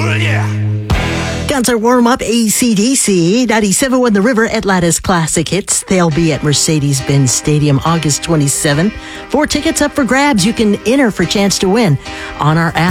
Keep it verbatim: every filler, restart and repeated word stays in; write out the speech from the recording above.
Well, yeah. Concert warm-up, A C D C, ninety-seven point one The River, Atlanta's classic hits. They'll be at Mercedes-Benz Stadium August twenty-seventh. Four tickets up for grabs. You can enter for chance to win on our app.